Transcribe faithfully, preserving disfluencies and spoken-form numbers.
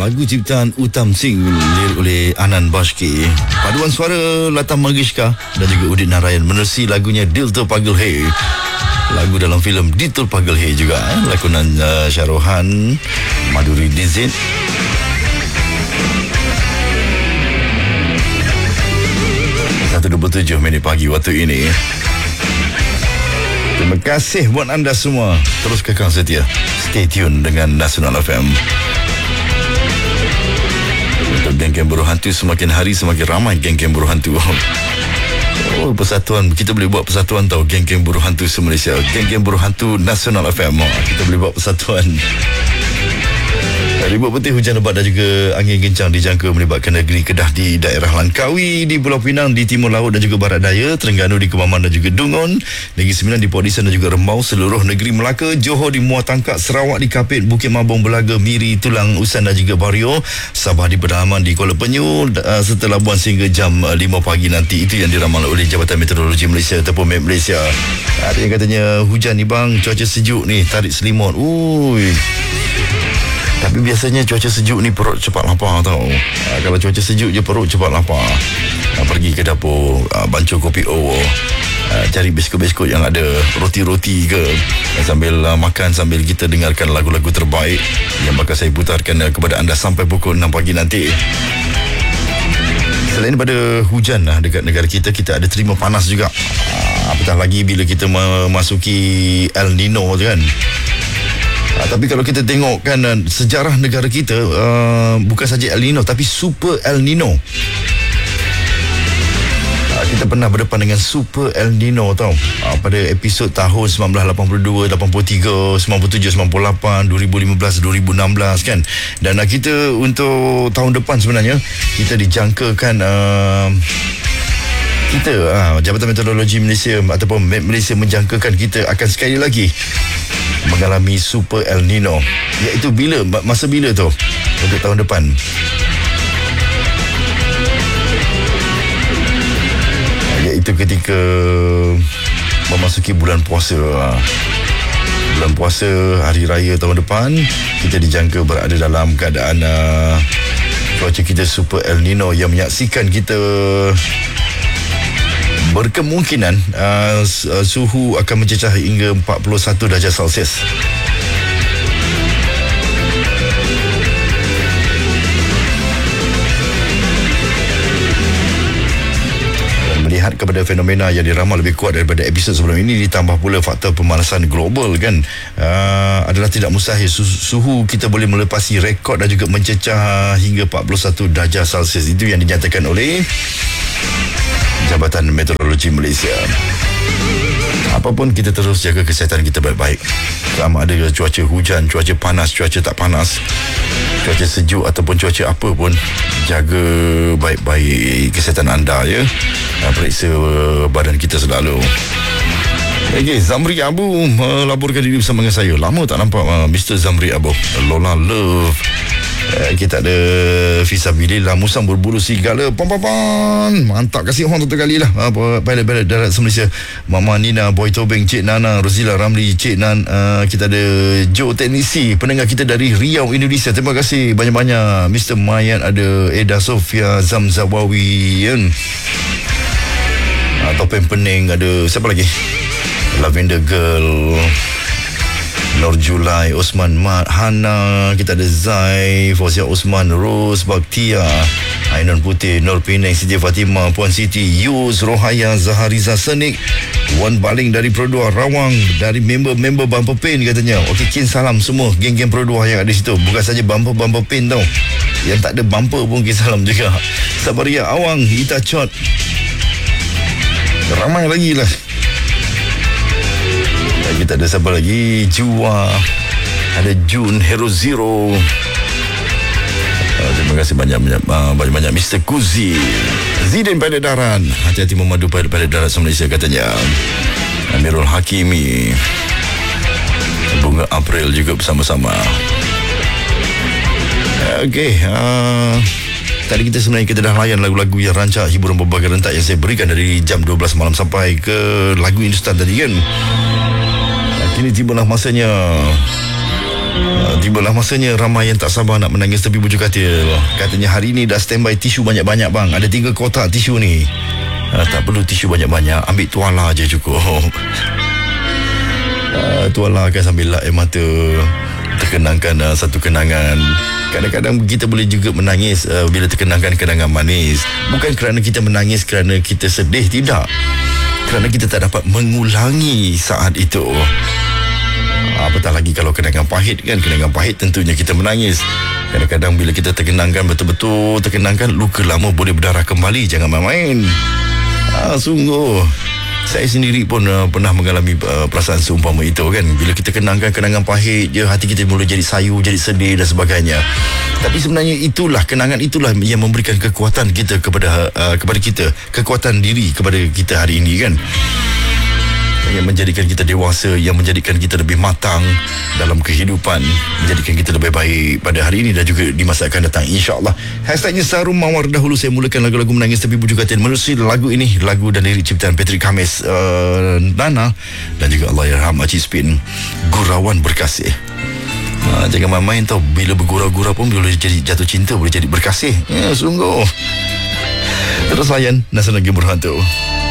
Lagu ciptaan Uttam Singh, lirik oleh Anand Bashki. Paduan suara Lata Mangeshkar dan juga Udit Narayan menerusi lagunya Dil To Pagal Hai. Lagu dalam filem Dil To Pagal Hai juga, eh? lakonan uh, Shahrukh, Madhuri Dixit. satu dua puluh tujuh minit pagi waktu ini. Terima kasih buat anda semua. Terus kekal setia. Stay tune dengan Nasional F M. Untuk geng-geng buruh hantu, semakin hari semakin ramai geng-geng buruh hantu. Oh, persatuan. Kita boleh buat persatuan tau, geng-geng buruh hantu se-Malaysia. Geng-geng buruh hantu Nasional F M. Oh, kita boleh buat persatuan. Ribut putih, hujan lebat dan juga angin kencang dijangka melibatkan negeri Kedah di daerah Langkawi, di Pulau Pinang, di Timur Laut dan juga Barat Daya, Terengganu di Kemaman dan juga Dungun, Negeri Sembilan di Port Dickson dan juga Rembau, seluruh negeri Melaka, Johor di Muar Tangkak, Sarawak di Kapit, Bukit Mabung, Belaga, Miri, Tulang, Usan dan juga Bario, Sabah di Pedalaman, di Kuala Penyu, uh, serta Labuan sehingga jam uh, lima pagi nanti. Itu yang diramal oleh Jabatan Meteorologi Malaysia ataupun M E T Malaysia. Ada yang katanya hujan ni bang, cuaca sejuk ni, tarik selimut. Ui. Tapi biasanya cuaca sejuk ni perut cepat lapar tau. Ha, kalau cuaca sejuk je perut cepat lapar. Ha, pergi ke dapur, ha, bancuh kopi O, ha, cari biskut-biskut yang ada, roti-roti ke, ha, sambil ha, makan, sambil kita dengarkan lagu-lagu terbaik yang bakal saya putarkan ha, kepada anda sampai pukul enam pagi nanti. Selain daripada hujan lah dekat negara kita, kita ada terima panas juga. Ha, apatah lagi bila kita memasuki El Nino tu kan. Ha, tapi kalau kita tengok kan uh, sejarah negara kita, uh, bukan saja El Nino tapi Super El Nino. Ha, kita pernah berdepan dengan Super El Nino tau. Ha, pada episod tahun sembilan belas lapan puluh dua, lapan puluh tiga, sembilan puluh tujuh, sembilan puluh lapan, dua ribu lima belas, dua ribu enam belas kan. Dan uh, kita untuk tahun depan sebenarnya kita dijangkakan uh, kita uh, Jabatan Meteorologi Malaysia ataupun M E T Malaysia menjangkakan kita akan sekali lagi mengalami Super El Nino. Iaitu bila? Masa bila tu? Untuk tahun depan. Iaitu ketika memasuki bulan puasa. Bulan puasa, hari raya tahun depan, kita dijangka berada dalam keadaan uh, cuaca kita Super El Nino yang menyaksikan kita berkemungkinan uh, suhu akan mencecah hingga empat puluh satu darjah Celsius. Melihat kepada fenomena yang diramal lebih kuat daripada episod sebelum ini, ditambah pula faktor pemanasan global kan, uh, adalah tidak mustahil suhu kita boleh melepasi rekod dan juga mencecah hingga empat puluh satu darjah Celsius. Itu yang dinyatakan oleh Jabatan Meteorologi Malaysia. Apapun, kita terus jaga kesihatan kita baik-baik. Selama ada cuaca hujan, cuaca panas, cuaca tak panas, cuaca sejuk ataupun cuaca apa pun, jaga baik-baik kesihatan anda ya. Periksa badan kita selalu. Okay, Zamri Abu melaporkan diri bersama dengan saya. Lama tak nampak uh, Mister Zamri Abu. Lola Love. Uh, kita ada Fisabilillah, Musang Berbulu Sigala, pam pam pam. Mantap, kasih orang satu kali lah. Uh, Pilot-pilot darat se-Malaysia, Mama Nina, Boy Tobeng, Cik Nana, Rozila Ramli, Cik Nan. Uh, kita ada Joe Teknisi, pendengar kita dari Riau, Indonesia. Terima kasih banyak-banyak. Mister Mayan, ada Eda Sofia, Zamzawawi kan. Uh, Topeng Pening, ada siapa lagi? Lavender Girl, Nur Julai, Osman Mat, Hana, kita ada Zai, Fauzia Osman, Rose, Baktia, Ainun Putih, Nur Penang, Siti Fatimah, Puan Siti, Yus, Rohaya, Zahariza Senik, Wan Baling dari Produa Rawang, dari member-member Bumper Pain katanya. Okey, kin salam semua geng-geng Produa yang ada situ. Bukan saja bumper-bumper pain tau, yang tak ada bumper pun kin salam juga. Sabaria Awang, Ita Chot, ramai lagi lah. Kita ada siapa lagi? Jua, ada Jun, Hero Zero. Uh, terima kasih banyak-banyak uh, banyak-banyak Mister Kuzi, Zidane Pilot Darat, hati-hati memadu Pilot Darat se-Malaysia katanya. Amirul Hakimi, Bunga April juga bersama-sama. Okey, uh, tadi kita sebenarnya kita dah layan lagu-lagu yang rancak hiburan berbagai rentak yang saya berikan dari jam dua belas malam sampai ke lagu Hindustan tadi kan. Kini tibalah masanya Uh, tibalah masanya ramai yang tak sabar nak menangis tepi bujur katil. Katanya hari ni dah standby tisu banyak-banyak bang. Ada tiga kotak tisu ni. Uh, tak perlu tisu banyak-banyak, ambil tuala je cukup. uh, Tuala akan sambil lap air mata, terkenangkan uh, satu kenangan. Kadang-kadang kita boleh juga menangis uh, bila terkenangkan kenangan manis. Bukan kerana kita menangis kerana kita sedih, tidak. Kerana kita tak dapat mengulangi saat itu. Apatah lagi kalau kenangan pahit kan. Kenangan pahit tentunya kita menangis. Kadang-kadang bila kita terkenangkan, betul-betul terkenangkan, luka lama boleh berdarah kembali. Jangan main-main. ah, Sungguh saya sendiri pun uh, pernah mengalami uh, perasaan seumpama itu kan. Bila kita kenangkan kenangan pahit je, hati kita mula jadi sayu, jadi sedih dan sebagainya. Tapi sebenarnya itulah, kenangan itulah yang memberikan kekuatan kita kepada uh, kepada kita, kekuatan diri kepada kita hari ini kan, yang menjadikan kita dewasa, yang menjadikan kita lebih matang dalam kehidupan, menjadikan kita lebih baik pada hari ini dan juga di masa akan datang, insya-Allah. Hashtagnya Sarum Mawar. Dahulu saya mulakan lagu-lagu menangis tepi bujur katil. Menerusi lagu ini, lagu dan lirik ciptaan Patrick Khamis, uh, Nana dan juga Allahyarham Haji Spin, Gurauan Berkasih. Ha, jangan main-main tau. Bila bergurau-gurau pun boleh jadi jatuh cinta, boleh jadi berkasih. Ya, sungguh. Terus layan Nasional Game Berhantu.